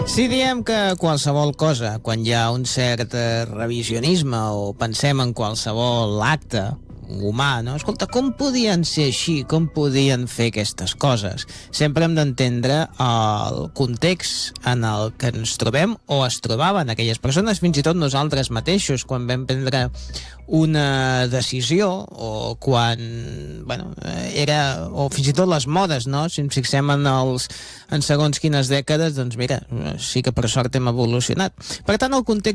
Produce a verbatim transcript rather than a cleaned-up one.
Si diem que qualsevol cosa, quan hi ha un cert eh, revisionisme o pensem en qualsevol acte humà, no? Escolta, com podien ser així? Com podien fer aquestes coses? Sempre hem d'entendre el context en el que ens trobem o es trobaven aquelles persones, fins i tot nosaltres mateixos, quan vam prendre una decisió o quan, bueno, era, o fins i tot les modes, no? Si ens fixem en els en segons quines dècades, doncs mira, sí que per sort hem evolucionat. Per tant, el context